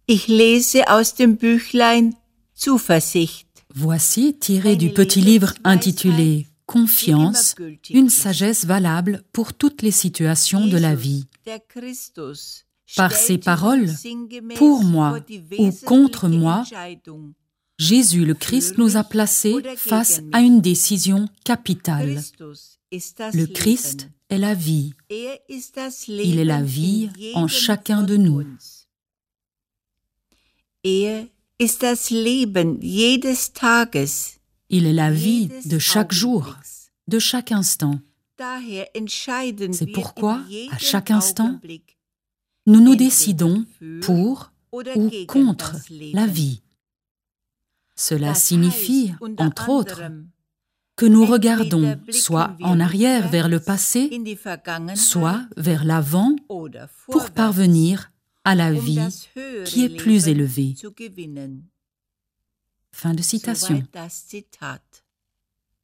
Ich lese aus dem Büchlein Zuversicht. Voici, tiré du petit livre intitulé « Confiance », une sagesse valable pour toutes les situations de la vie. Par ces paroles, pour moi ou contre moi, Jésus le Christ nous a placés face à une décision capitale. Le Christ est la vie. Il est la vie en chacun de nous. Ist das Leben jedes Tages. Il est la vie de chaque jour, de chaque instant. C'est pourquoi, à chaque instant, nous nous décidons pour ou contre la vie. Cela signifie, entre autres, que nous regardons soit en arrière vers le passé, soit vers l'avant pour parvenir à la vie qui est plus élevée. Fin de citation.